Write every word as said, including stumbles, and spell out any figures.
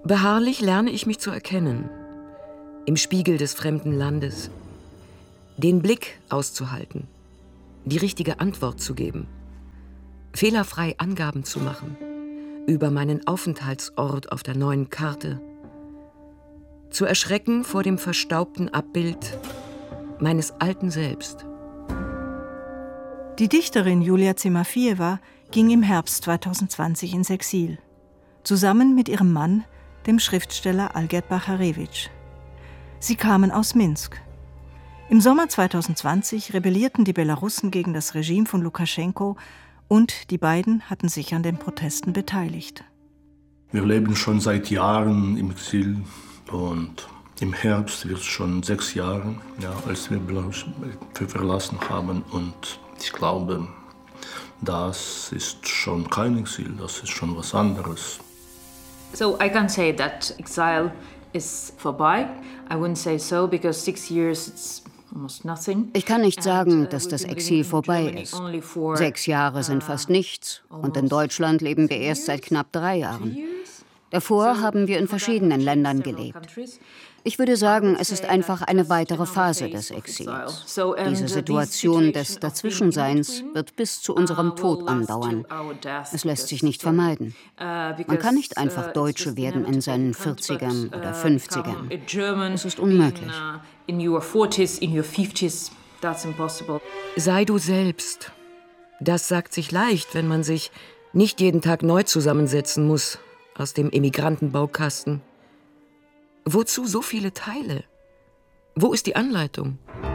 Beharrlich lerne ich mich zu erkennen, im Spiegel des fremden Landes, den Blick auszuhalten, die richtige Antwort zu geben, fehlerfrei Angaben zu machen über meinen Aufenthaltsort auf der neuen Karte, zu erschrecken vor dem verstaubten Abbild meines alten Selbst. Die Dichterin Julia Zimafiewa ging im Herbst zweitausendzwanzig ins Exil, zusammen mit ihrem Mann, dem Schriftsteller Algerd Bacharewitsch. Sie kamen aus Minsk. Im Sommer zweitausendzwanzig rebellierten die Belarussen gegen das Regime von Lukaschenko und die beiden hatten sich an den Protesten beteiligt. Wir leben schon seit Jahren im Exil und im Herbst wird es schon sechs Jahre, ja, als wir Belarus verlassen haben. Und ich glaube, das ist schon kein Exil, das ist schon was anderes. So I can say that exile is vorbei. I wouldn't say so because six years it's almost nothing. Ich kann nicht sagen, dass das Exil vorbei ist. Sechs Jahre sind fast nichts und in Deutschland leben wir erst seit knapp drei Jahren. Davor haben wir in verschiedenen Ländern gelebt. Ich würde sagen, es ist einfach eine weitere Phase des Exils. Diese Situation des Dazwischenseins wird bis zu unserem Tod andauern. Es lässt sich nicht vermeiden. Man kann nicht einfach Deutsche werden in seinen vierzigern oder fünfzigern. Es ist unmöglich. Sei du selbst. Das sagt sich leicht, wenn man sich nicht jeden Tag neu zusammensetzen muss aus dem Emigrantenbaukasten. Wozu so viele Teile? Wo ist die Anleitung?